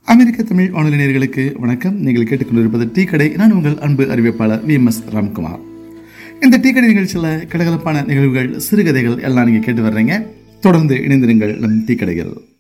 அமெரிக்க தமிழ் வானொலி நேயர்களுக்கு வணக்கம். நீங்கள் கேட்டுக்கொண்டிருப்பது டீ கடை. நான் உங்கள் அன்பு அறிவிப்பாளர் VMS ராம்குமார். இந்த டீ கடை நிகழ்ச்சியில் கலகலப்பான நிகழ்வுகள், சிறுகதைகள் எல்லாம் நீங்கள் கேட்டு வர்றீங்க. தொடர்ந்து இணைந்திருங்கள் நம் டீ கடைகள்.